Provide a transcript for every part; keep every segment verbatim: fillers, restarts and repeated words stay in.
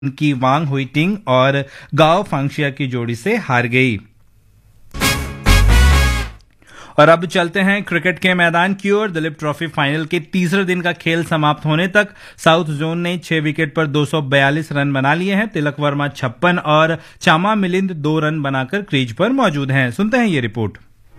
की वांग हुइटिंग और गाओ फांगशिया की जोड़ी से हार गई। और अब चलते हैं क्रिकेट के मैदान की ओर। दिलीप ट्रॉफी फाइनल के तीसरे दिन का खेल समाप्त होने तक साउथ जोन ने छह विकेट पर दो सौ बयालीस रन बना लिए हैं। तिलक वर्मा छप्पन और चामा मिलिंद दो रन बनाकर क्रीज पर मौजूद हैं। सुनते हैं ये रिपोर्ट।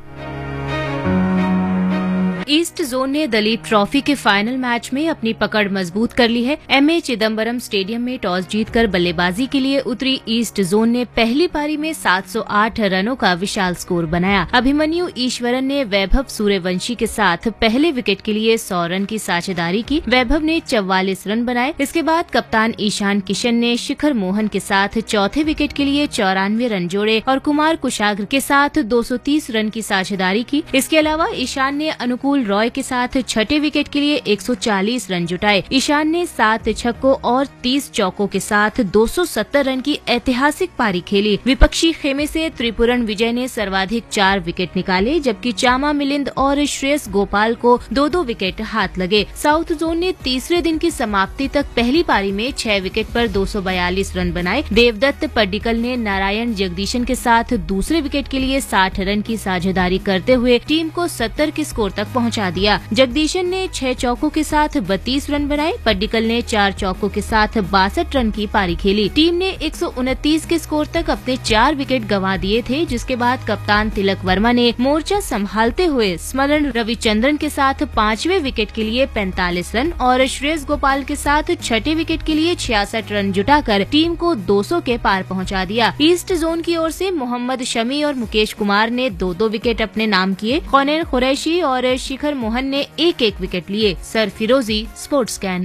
ईस्ट जोन ने दलीप ट्रॉफी के फाइनल मैच में अपनी पकड़ मजबूत कर ली है। एमए चिदम्बरम स्टेडियम में टॉस जीतकर बल्लेबाजी के लिए उतरी ईस्ट जोन ने पहली पारी में सात सौ आठ रनों का विशाल स्कोर बनाया। अभिमन्यु ईश्वरन ने वैभव सूर्यवंशी के साथ पहले विकेट के लिए सौ रन की साझेदारी की। वैभव ने चौवालीस रन बनाए। इसके बाद कप्तान ईशान किशन ने शिखर मोहन के साथ चौथे विकेट के लिए चौरानवे रन जोड़े और कुमार कुशाग्र के साथ दो सौ तीस रन की साझेदारी की। इसके अलावा ईशान ने अनुकूल रॉय के साथ छठे विकेट के लिए एक सौ चालीस रन जुटाए। ईशान ने सात छक्कों और तीस चौकों के साथ दो सौ सत्तर रन की ऐतिहासिक पारी खेली। विपक्षी खेमे से त्रिपुरन विजय ने सर्वाधिक चार विकेट निकाले, जबकि चामा मिलिंद और श्रेयस गोपाल को दो दो विकेट हाथ लगे। साउथ जोन ने तीसरे दिन की समाप्ति तक पहली पारी में छह विकेट पर दो सौ बयालीस रन बनाए। देवदत्त पड्डिकल ने नारायण जगदीशन के साथ दूसरे विकेट के लिए साठ रन की साझेदारी करते हुए टीम को सत्तर के स्कोर तक पहुंचा दिया। जगदीशन ने छह चौकों के साथ बत्तीस रन बनाए। पड्डिकल ने चार चौकों के साथ बासठ रन की पारी खेली। टीम ने एक सौ उनतीस के स्कोर तक अपने चार विकेट गंवा दिए थे, जिसके बाद कप्तान तिलक वर्मा ने मोर्चा संभालते हुए स्मरण रविचंद्रन के साथ पांचवें विकेट के लिए पैंतालीस रन और श्रेयस गोपाल के साथ छठे विकेट के लिए छियासठ रन जुटाकर टीम को दो सौ के पार पहुंचा दिया। ईस्ट जोन की ओर से मोहम्मद शमी और मुकेश कुमार ने दो दो विकेट अपने नाम किए। कौनेर कुरैशी और शिखर मोहन ने एक एक विकेट लिए। सर फिरोजी, स्पोर्ट्स कैन।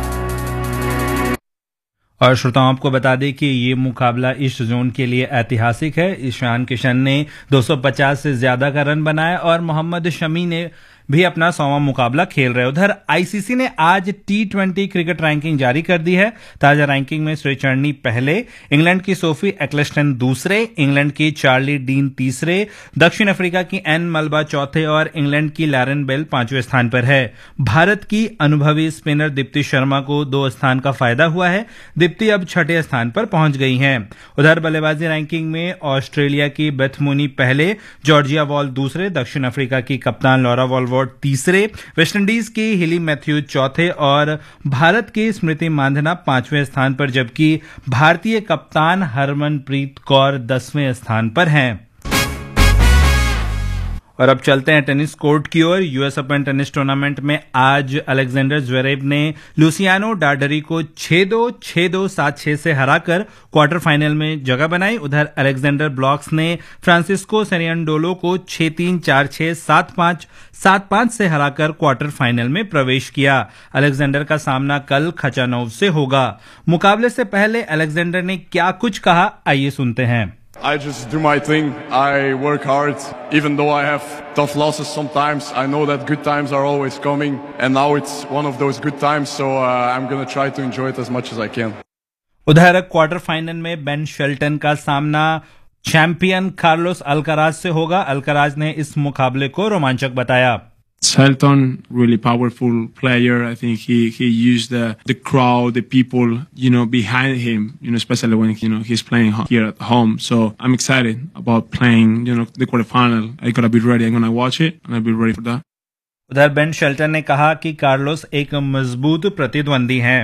और श्रोताओं, आपको बता दें कि ये मुकाबला ईस्ट जोन के लिए ऐतिहासिक है। ईशान किशन ने दो सौ पचास से ज्यादा का रन बनाया और मोहम्मद शमी ने भी अपना सौवां मुकाबला खेल रहे। उधर आईसीसी ने आज टी ट्वेंटी क्रिकेट रैंकिंग जारी कर दी है। ताजा रैंकिंग में श्रीचरणी पहले, इंग्लैंड की सोफी एक्लेस्टन दूसरे, इंग्लैंड की चार्ली डीन तीसरे, दक्षिण अफ्रीका की एन मलबा चौथे और इंग्लैंड की लैरन बेल पांचवें स्थान पर है। भारत की अनुभवी स्पिनर दीप्ति शर्मा को दो स्थान का फायदा हुआ है। दीप्ति अब छठे स्थान पर पहुंच गई हैं। उधर बल्लेबाजी रैंकिंग में ऑस्ट्रेलिया की बेथ मूनी पहले, जॉर्जिया वॉल दूसरे, दक्षिण अफ्रीका की कप्तान लॉरा वॉलवर्ड तीसरे, वेस्टइंडीज की हिली मैथ्यूज चौथे और भारत की स्मृति मांधना पांचवें स्थान पर, जबकि भारतीय कप्तान हरमनप्रीत कौर दसवें स्थान पर हैं। और अब चलते हैं टेनिस कोर्ट की ओर। यूएस ओपन टेनिस टूर्नामेंट में आज अलेक्जेंडर ज्वेरेव ने लुसियानो डार्डरी को छह दो, छह दो, सात छह से हराकर क्वार्टर फाइनल में जगह बनाई। उधर अलेक्जेंडर ब्लॉक्स ने फ्रांसिस्को सेरियनडोलो को छह तीन, चार छह, सात पांच, सात पांच से हराकर क्वार्टर फाइनल में प्रवेश किया। अलेक्जेंडर का सामना कल खचानोव से होगा। मुकाबले से पहले अलेक्जेंडर ने क्या कुछ कहा, आइए सुनते हैं। I just do my thing. I work hard. Even though I have tough losses sometimes, I know that good times are always coming. And now it's one of those good times, so uh, I'm going to try to enjoy it as much as I can. उधर quarter final में Ben Shelton का सामना champion Carlos Alcaraz से होगा। Alcaraz ने इस मुकाबले को रोमांचक बताया। Shelton, really powerful player. I think he he used the the crowd, the people, you know, behind him. You know, especially when you know he's playing here at home. So I'm excited about playing. You know, the quarterfinal. I gotta be ready. I'm gonna watch it, and I'll be ready for that. उधर Ben Shelton ने कहा कि Carlos एक मजबूत प्रतिद्वंदी हैं।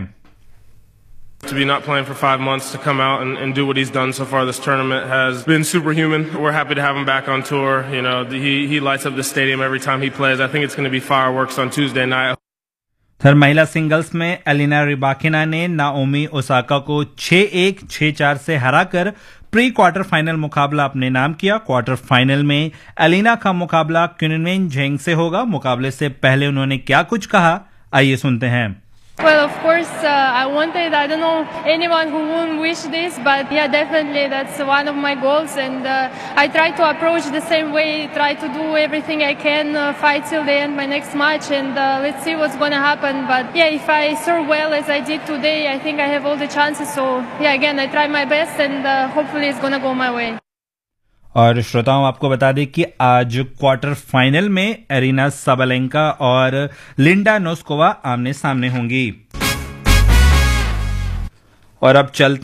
To be not playing for five months, to come out and, and do what he's done so far this tournament has been superhuman. We're happy to have him back on tour. You know, he he lights up the stadium every time he plays. I think it's going to be fireworks on Tuesday night. फिर महिला singles में Elena Rybakina ने Naomi Osaka को छह एक, छह चार से हराकर प्री क्वार्टर फाइनल मुकाबला अपने नाम किया। क्वार्टर फाइनल में एलिना का मुकाबला क्विनमेन झेंग से होगा। मुकाबले से पहले उन्होंने क्या कुछ कहा, आइए सुनते हैं। Well, of course, uh, I wanted, I don't know anyone who wouldn't wish this, but yeah, definitely that's one of my goals, and uh, I try to approach the same way, try to do everything I can, uh, fight till the end my next match, and uh, let's see what's going to happen. But yeah, if I serve well as I did today, I think I have all the chances, so yeah, again, I try my best, and uh, hopefully it's going to go my way. और श्रोताओं, आपको बता दें कि आज quarter final में arena Sabalenka और Linda Noskova आमने सामने होंगी। और अब चलते